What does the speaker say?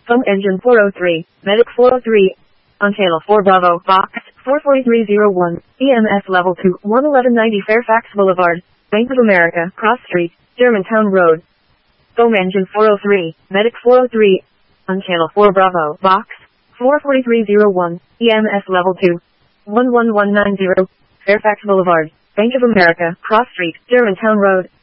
Foam engine 403, medic 403. On channel 4 Bravo, box 44301, EMS level 2, 11190 Fairfax Boulevard, Bank of America, Cross Street, Germantown Road. Foam engine 403, medic 403. On channel 4 Bravo, box 44301, EMS level 2, 11190 Fairfax Boulevard, Bank of America, Cross Street, Germantown Road.